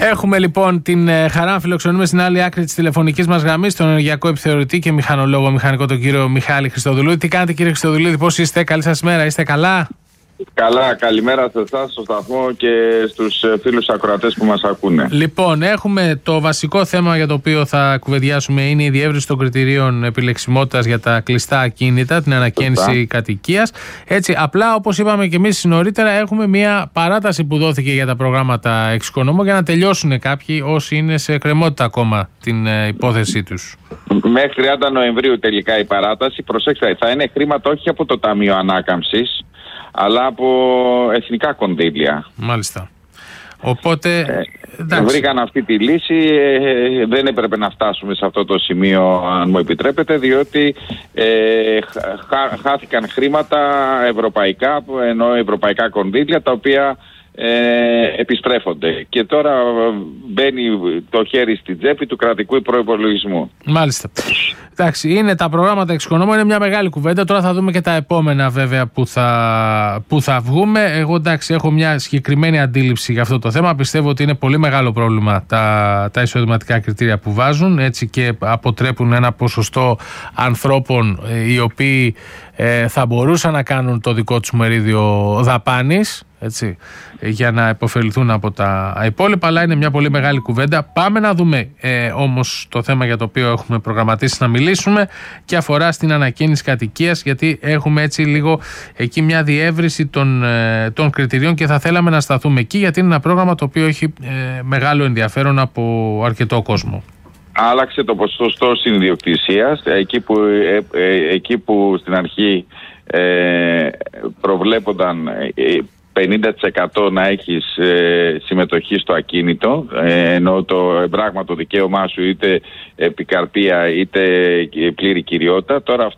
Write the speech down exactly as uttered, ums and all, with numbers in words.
Έχουμε λοιπόν την χαρά να φιλοξενούμε στην άλλη άκρη της τηλεφωνικής μας γραμμής τον ενεργειακό επιθεωρητή και μηχανολόγο μηχανικό τον κύριο Μιχάλη Χριστοδουλίδη. Τι κάνετε κύριε Χριστοδουλίδη, πώς είστε, καλή σας μέρα, είστε καλά? Καλά, καλημέρα σε εσάς, στο σταθμό και στους φίλους ακροατές που μας ακούνε. Λοιπόν, έχουμε το βασικό θέμα για το οποίο θα κουβεντιάσουμε είναι η διεύρυνση των κριτηρίων επιλεξιμότητας για τα κλειστά ακίνητα, την ανακαίνιση κατοικίας. Έτσι, απλά όπως είπαμε και εμείς νωρίτερα, έχουμε μια παράταση που δόθηκε για τα προγράμματα εξοικονόμου για να τελειώσουν κάποιοι όσοι είναι σε εκκρεμότητα ακόμα την υπόθεσή τους. Μέχρι τριάντα Νοεμβρίου τελικά η παράταση. Προσέξτε, θα είναι χρήματα όχι από το Ταμείο Ανάκαμψης, αλλά από εθνικά κονδύλια. Μάλιστα. Οπότε ε, βρήκαν αυτή τη λύση. Ε, δεν έπρεπε να φτάσουμε σε αυτό το σημείο, αν μου επιτρέπετε, διότι ε, χά, χάθηκαν χρήματα ευρωπαϊκά, ενώ ευρωπαϊκά κονδύλια, τα οποία ε, επιστρέφονται. Και τώρα μπαίνει το χέρι στην τσέπη του κρατικού προϋπολογισμού. Μάλιστα. Εντάξει, είναι τα προγράμματα εξοικονόμου, είναι μια μεγάλη κουβέντα. Τώρα θα δούμε και τα επόμενα βέβαια που θα, που θα βγούμε. Εγώ εντάξει, έχω μια συγκεκριμένη αντίληψη για αυτό το θέμα. Πιστεύω ότι είναι πολύ μεγάλο πρόβλημα τα, τα εισοδηματικά κριτήρια που βάζουν, έτσι, και αποτρέπουν ένα ποσοστό ανθρώπων ε, οι οποίοι ε, θα μπορούσαν να κάνουν το δικό τους μερίδιο δαπάνης, έτσι, για να επωφεληθούν από τα υπόλοιπα, αλλά είναι μια πολύ μεγάλη κουβέντα. Πάμε να δούμε ε, όμως το θέμα για το οποίο έχουμε προγραμματίσει να μιλήσουμε και αφορά στην ανακαίνιση κατοικίας, γιατί έχουμε έτσι λίγο εκεί μια διεύρυνση των, ε, των κριτηρίων και θα θέλαμε να σταθούμε εκεί, γιατί είναι ένα πρόγραμμα το οποίο έχει ε, μεγάλο ενδιαφέρον από αρκετό κόσμο. Άλλαξε το ποσοστό συνδιοκτησίας, εκεί που, ε, ε, εκεί που στην αρχή ε, προβλέπονταν ε, πενήντα τοις εκατό να έχεις ε, συμμετοχή στο ακίνητο, ε, ενώ το εμπράγματο δικαίωμά σου είτε επικαρπία είτε πλήρη κυριότητα. Τώρα